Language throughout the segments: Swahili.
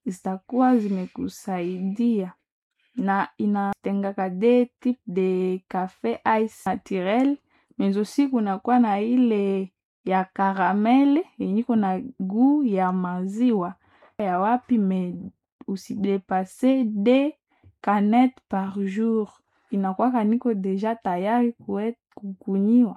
zitakuwa zimekusaidia. Na inatengaka de type de cafe ice naturel, mais aussi kunakuwa na ile ya caramel yenye iko na goût ya maziwa. Ya wapi mais usidepase 2 canettes par jour. Inakuwa niko deja tayari kukunyiwa.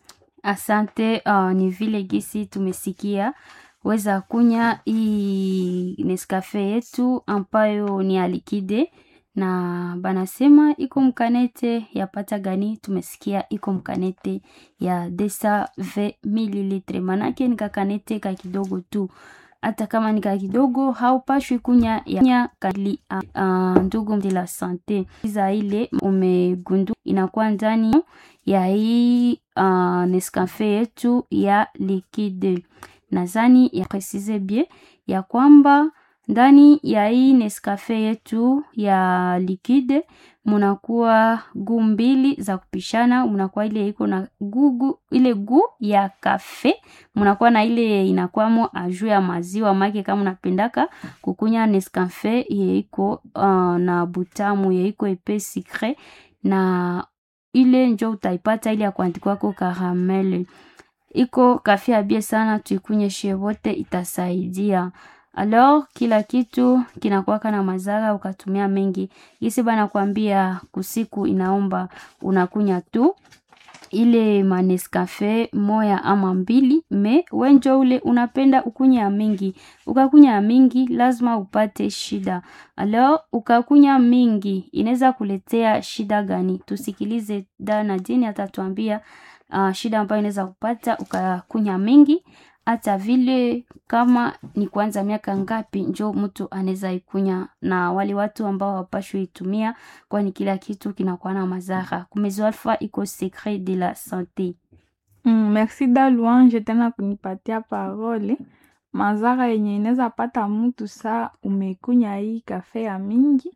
Asante. Ni vile gisi tumesikia weza kunya hii Nescafe yetu ambayo ni ya likide, na banasema iko mkanete ya pata gani? Tumesikia iko mkanete ya 220 ml, manake ni kakanete ka kidogo tu. Hata kama ni ka kidogo haupashwi kunya ya kali. Ndugu de la sante, za ile umegundu inakuwa ndani ya hii Nescafe yetu ya likide. Nazani ya precize bien ya kwamba ndani ya hii Nescafe yetu ya likide munakuwa gu mbili za kupishana. Munakuwa ile iko na ile gu ya kafe, munakuwa na ile inakuwamo aju ya maziwa make. Kama unapendaka kukunya Nescafe yeiko na butamu yeiko epe secret, na ile njo utaipata ile ya kuandikwa kwa caramel. Iko kafe ya bie sana, tuikunye shevote itasaidia. Alors kila kitu kinakuwa kana mazara ukatumia mengi. Isi bana kuambia kusiku inaomba unakunya tu ile Nescafe moya ama mbili, me wenjo ule unapenda ukunya mingi. Ukakunya mingi lazima upate shida. Alors ukakunya mingi inaweza kuletea shida gani? Tusikilize Dana Dini atatuambia shida ambayo inaweza kupata ukakunya mingi. Hata vile kama ni kuanza miaka ngapi njo mtu anaweza ikunya, na wale watu ambao wapashwe itumia, kwani kila kitu kinakuwa na mazara. Kumezo Alpha iko secret de la santé. Merci da Louange tena kunipatia parole. Mazara yenye inaweza pata mtu saa umekunya hii kafe ya mingi,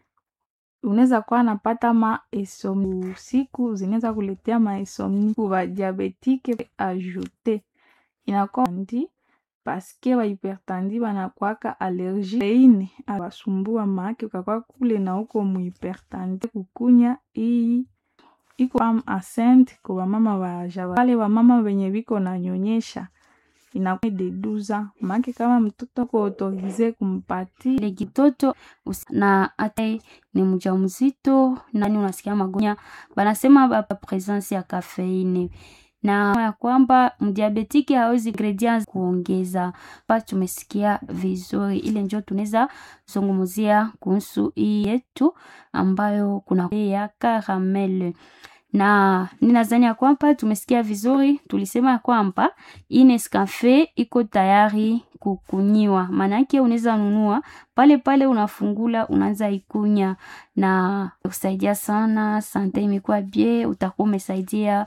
unaweza kuwa napata insomnie usiku, zinaweza kuletea insomnie kwa diabetike ajouté. Inakuwa ndi paske wa hypertandi wanakuwaka allergie ine abasumbua maake ukakuwa kule na uko mu hypertandi. Kukunya hii iko femme enceinte kwa mama wale wa mama wenye biko na nyonyesha, inakuwa de 12 ans maake kama mtoto ko autorize kumpati ile kitoto na hata ni mjamzito nani unasikia magonya, banasema ba presence ya kafeine, na ya kwamba mdiabetiki hawezi ingredients kuongeza. Pa tumesikia vizuri, ile njo tunaweza zungumzia kuhusu hii yetu ambayo kuna ya caramel. Na ninazani ya kwamba tumesikia vizuri. Tulisema ya kwamba hii Nescafe iko tayari kukunyiwa, manake unaweza nunua pale pale, unafungula unaanza ikunya, na kusaidia sana. Sante imekuwa bie, utakuwa umesaidia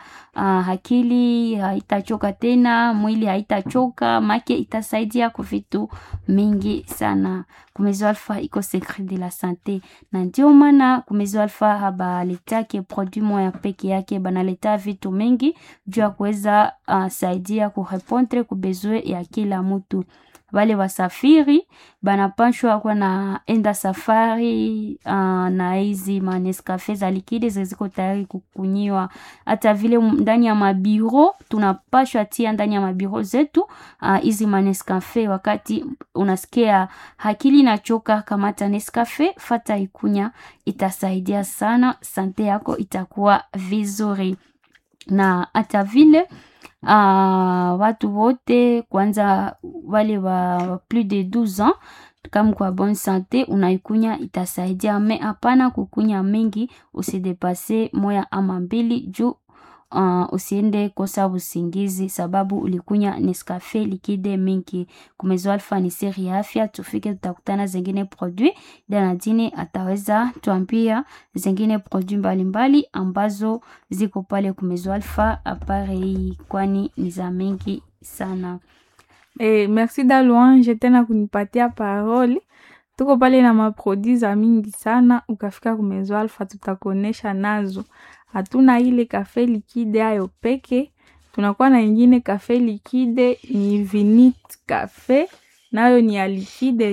akili haitachoka tena, mwili haitachoka, make itasaidia kwa vitu mingi sana. Kumezo Alpha iko secret de la santé, na ndio maana Kumezo Alpha habaletake produit moya peke yake, banaleta vitu mingi juu ya kuweza saidia kurepondre kubezwe ya kila mtu. Wale wasafiri banapashwa kwa na enda safari na hizi Nescafe za likide ziko tayari kukunyiwa. Hata vile ndani ya mabiro tunapashwa tia ndani ya mabiro zetu hizi Nescafe. Wakati unasikia akili inachoka, kamata Nescafe, fata ikunya, itasaidia sana, sante yako itakuwa vizuri. Na hata vile watu wote kwanza wale wa plus de 12 ans kama kwa bonne santé unaikunya itasaidia, me hapana kukunya mingi, usidepase moya ama mbili juu usiende kosa usingizi sababu ulikunya Nescafe likide mingi. Kumezo Alpha ni siri ya afya. Tufike tutakutana zengine produit. Dana Dini ataweza tuambia zengine produit mbalimbali ambazo ziko pale Kumezo Alpha apare hii, kwani ni za mingi sana. Merci da Louange tena kunipatia parole. Tuko pale na maproduits za mingi sana, ukafika Kumezo Alpha tutakonesha nazo. Hatuna ile kafe likide ayo peke, tunakuwa na ingine kafe likide ni Vinit Cafe, nayo ni ya likide